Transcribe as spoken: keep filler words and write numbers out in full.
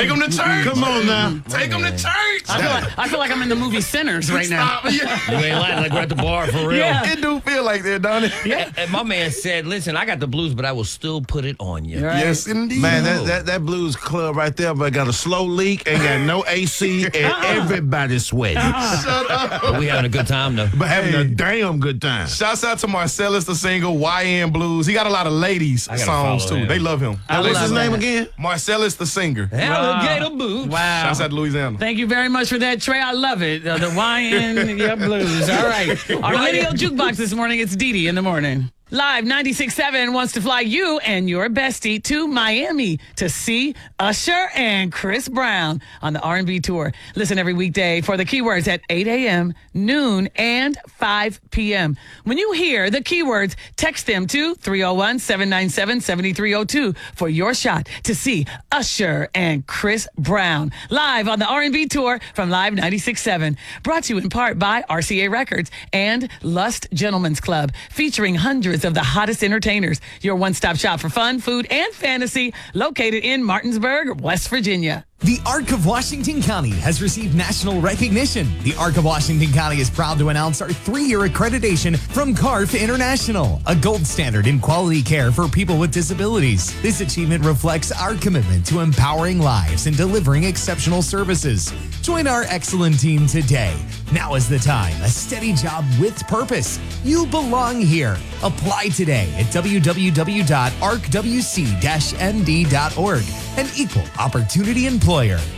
Take them to church. Come on now. Take them to church. I feel, like, I feel like I'm in the movie Sinners right now. Stop. Yeah. You ain't lying, like we're at the bar for real. Yeah. It do feel like that, don't it? And, and my man said, listen, I got the blues, but I will still put it on you. Right. Yes, indeed. Man, that, that, that blues club right there, but got a slow leak, ain't got no A C, and everybody's sweating. Shut up. But we having a good time, though. But having Hey. a damn good time. Shouts out to Marcellus, the single, Y N Blues. He got a lot of ladies I gotta songs, follow too. him. They love him. I What's love his name that. again? Marcellus, the singer. Alligator boots. Wow. Shouts out to Louisiana. Thank you very much for that, Trey. I love it. Uh, the Y N yeah, Blues. All right. Our radio jukebox this morning, it's Dee Dee in the morning. Live ninety-six point seven wants to fly you and your bestie to Miami to see Usher and Chris Brown on the R and B tour. Listen every weekday for the keywords at eight a.m., noon, and five p.m. When you hear the keywords, text them to three oh one, seven nine seven, seven three oh two for your shot to see Usher and Chris Brown live on the R and B tour from Live ninety-six point seven. Brought to you in part by R C A Records and Lust Gentlemen's Club, featuring hundreds of the hottest entertainers. Your one-stop shop for fun, food, and fantasy, located in Martinsburg, West Virginia. The Arc of Washington County has received national recognition. The Arc of Washington County is proud to announce our three-year accreditation from C A R F International, a gold standard in quality care for people with disabilities. This achievement reflects our commitment to empowering lives and delivering exceptional services. Join our excellent team today. Now is the time. A steady job with purpose. You belong here. Apply today at w w w dot arc w c dash m d dot org. An equal opportunity employer.